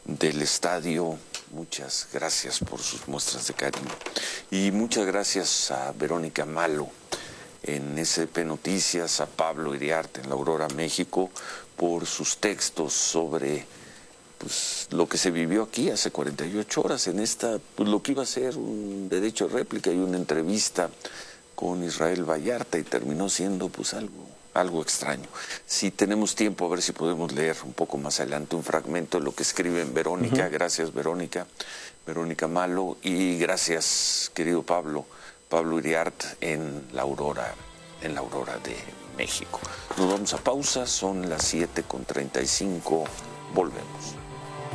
del estadio. Muchas gracias por sus muestras de cariño. Y muchas gracias a Verónica Malo en SP Noticias, a Pablo Iriarte en La Aurora, México, por sus textos sobre lo que se vivió aquí hace 48 horas en lo que iba a ser un derecho de réplica y una entrevista con Israel Vallarta, y terminó siendo algo extraño. Si tenemos tiempo, a ver si podemos leer un poco más adelante un fragmento de lo que escribe en Verónica. Gracias, Verónica Malo, y gracias, querido Pablo Iriarte en La Aurora de México. Nos vamos a pausa, son las 7:35, volvemos.